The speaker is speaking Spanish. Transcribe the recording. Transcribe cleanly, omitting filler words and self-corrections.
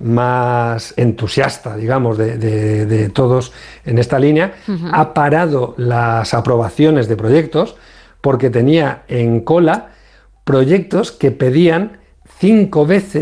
más entusiasta, digamos, de todos en esta línea, ha parado las aprobaciones de proyectos porque tenía en cola proyectos que pedían 5 veces